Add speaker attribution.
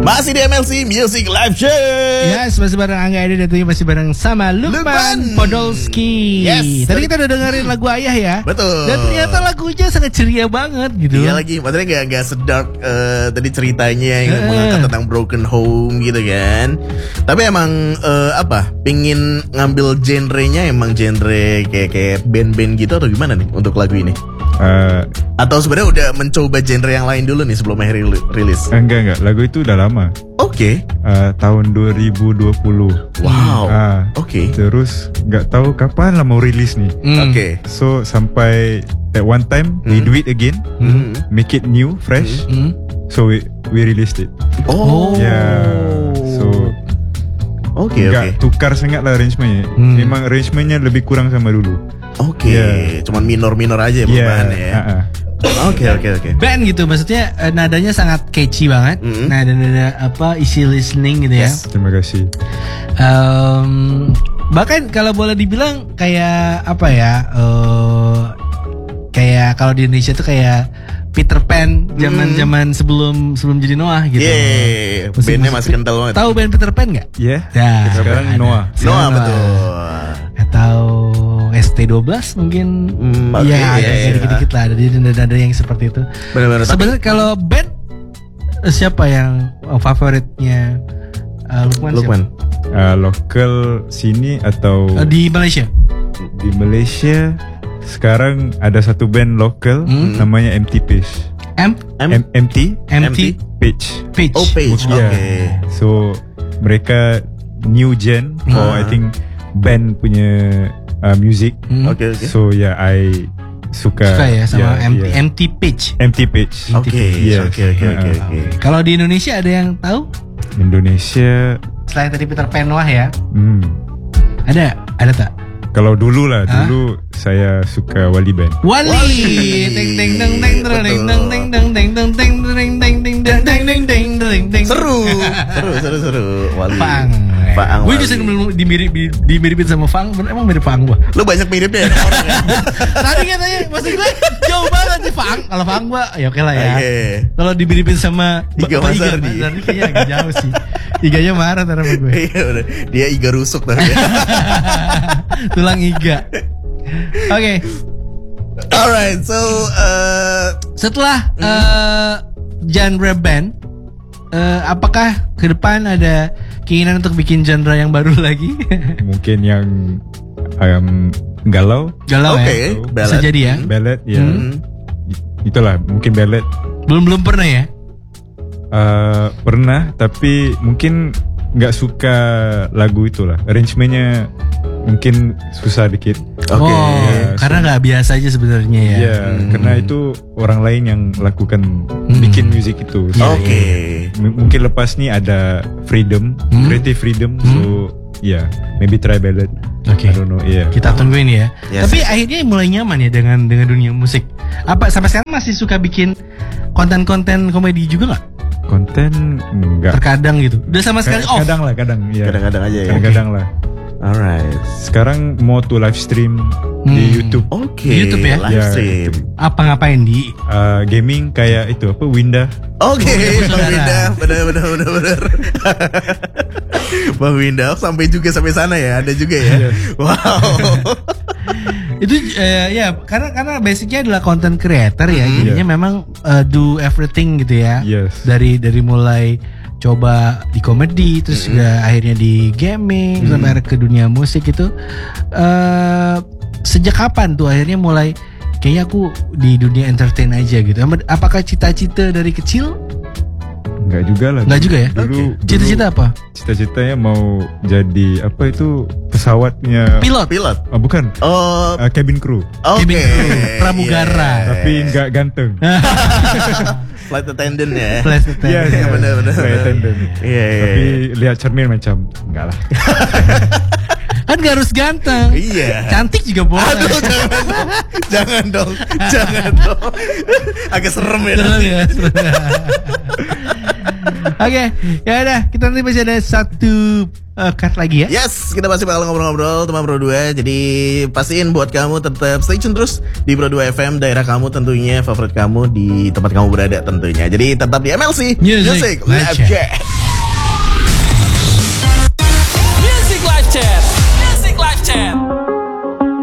Speaker 1: Masih di MLC Music Live Show.
Speaker 2: Yes, masih bareng Angga Edi dan tentunya masih bareng sama Lukman Podolski.
Speaker 1: Yes.
Speaker 2: Tadi kita udah dengerin lagu Ayah ya.
Speaker 1: Betul.
Speaker 2: Dan ternyata lagunya sangat ceria banget gitu.
Speaker 1: Iya lagi, maksudnya gak sedark tadi ceritanya yang mengangkat tentang broken home gitu kan. Tapi emang pingin ngambil genrenya emang genre kayak band-band gitu atau gimana nih untuk lagu ini? Atau sebenarnya udah mencoba genre yang lain dulu nih sebelum akhir rilis?
Speaker 3: Enggak, lagu itu udah lama.
Speaker 1: Oke.
Speaker 3: Tahun 2020.
Speaker 1: Wow. Oke.
Speaker 3: Terus nggak tahu kapan lah mau rilis nih.
Speaker 1: Oke.
Speaker 3: So sampai at one time we do it again, make it new, fresh. So we released it.
Speaker 1: Oh.
Speaker 3: Yeah. So nggak tukar sangat lah arrangementnya. Memang arrangementnya lebih kurang sama dulu.
Speaker 1: Oke. Cuman minor aja perubahannya ya. Oke.
Speaker 2: Band gitu, maksudnya nadanya sangat catchy banget. Nada easy listening gitu ya.
Speaker 1: Yes.
Speaker 3: Terima kasih.
Speaker 2: Bahkan kalau boleh dibilang kayak kayak kalau di Indonesia tuh kayak Peter Pan zaman sebelum jadi Noah gitu.
Speaker 1: Bandnya masih kental banget.
Speaker 2: Tahu band Peter Pan nggak?
Speaker 3: Iya.
Speaker 2: Ya,
Speaker 3: sekarang Noah.
Speaker 1: Noah betul.
Speaker 2: Atau ST12 mungkin. Dikit-dikit lah. Ada yang seperti itu.
Speaker 1: Benar-benar.
Speaker 2: Sebenarnya kalau band siapa yang favoritnya Lukman?
Speaker 3: Lokal sini atau
Speaker 2: di Malaysia?
Speaker 3: Di Malaysia sekarang ada satu band lokal namanya MT Pitch. MT Pitch.
Speaker 1: Oh, Pitch.
Speaker 3: Okay. So mereka new gen for I think band punya music.
Speaker 1: Okay.
Speaker 3: So I suka
Speaker 2: ya sama MT Pitch.
Speaker 3: MT Pitch.
Speaker 1: Oke.
Speaker 2: Kalau di Indonesia ada yang tahu?
Speaker 3: Indonesia
Speaker 2: selain tadi Peter Pan Noah ya. Ada tak?
Speaker 3: Kalau dulu saya suka Wali Band.
Speaker 2: Wali.
Speaker 1: Seru. Wali.
Speaker 2: Fang. Gue bisa dimiripin sama Fang. Emang mirip Fang gua.
Speaker 1: Lu banyak miripnya ya orang ya.
Speaker 2: Tadi katanya maksud gue jauh banget sih Fang. Kalau Fang gua ya oke lah ya. Kalau dimiripin sama
Speaker 1: Iga Mazardi
Speaker 2: kayaknya agak jauh sih. Iganya marah sama gue.
Speaker 1: Dia iga rusuk tadi.
Speaker 2: Tulang iga. Oke.
Speaker 1: Alright, so
Speaker 2: setelah genre band, apakah ke depan ada keinginan untuk bikin genre yang baru lagi?
Speaker 3: Mungkin yang galau
Speaker 2: ya. Bisa jadi ya.
Speaker 3: Ballad ya. Itulah mungkin ballad.
Speaker 2: Belum pernah ya?
Speaker 3: Pernah, tapi mungkin nggak suka lagu itulah. Arrangementnya mungkin susah dikit.
Speaker 2: Karena nggak biasa aja sebenarnya ya.
Speaker 3: Iya, karena itu orang lain yang lakukan bikin musik itu. Mungkin lepas nih ada freedom, creative freedom. So maybe try ballad. I don't know.
Speaker 2: Kita tungguin ya. Tapi akhirnya mulai nyaman ya dengan dunia musik. Apa sampai sekarang masih suka bikin konten-konten komedi juga nggak?
Speaker 3: Konten enggak.
Speaker 2: Terkadang gitu. Udah sama sekali off.
Speaker 3: Kadang-kadang ya.
Speaker 1: Kadang-kadang aja ya.
Speaker 3: Kadang-kadang lah.
Speaker 1: Alright.
Speaker 3: Sekarang mau tuh live stream di YouTube.
Speaker 1: Di YouTube ya?
Speaker 3: Live stream.
Speaker 2: Apa ngapain di?
Speaker 3: Gaming kayak itu Winda.
Speaker 1: Bang Winda. Benar. Bang Winda sampai sana ya. Ada juga ya. Wow.
Speaker 2: Itu karena basicnya adalah content creator ya. Jadinya memang do everything gitu ya. Dari mulai coba di komedi, terus juga akhirnya di gaming, sampai ke dunia musik itu. Sejak kapan tuh akhirnya mulai kayaknya aku di dunia entertain aja gitu? Apakah cita-cita dari kecil?
Speaker 3: Enggak juga lah.
Speaker 2: Enggak juga ya?
Speaker 3: Dulu
Speaker 2: cita-cita apa?
Speaker 3: Cita-citanya mau jadi pesawatnya
Speaker 1: Pilot.
Speaker 3: Oh, bukan. Cabin crew.
Speaker 2: Cabin crew. Pramugara.
Speaker 3: Tapi enggak ganteng.
Speaker 1: Flight attendant ya.
Speaker 3: Iya, benar. Flight attendant. Tapi lihat cermin macam enggak lah.
Speaker 2: Kan gak harus ganteng.
Speaker 1: Iya.
Speaker 2: Cantik juga boleh.
Speaker 1: Aduh, jangan dong. Agak serem ya.
Speaker 2: Oke, ya udah, kita nanti masih ada satu cut lagi ya.
Speaker 1: Yes, kita masih bakal ngobrol-ngobrol teman Pro 2. Jadi pastiin buat kamu tetap stay tune terus di Pro 2 FM, daerah kamu tentunya, favorit kamu di tempat kamu berada tentunya. Jadi tetap di MLC Music Live Check.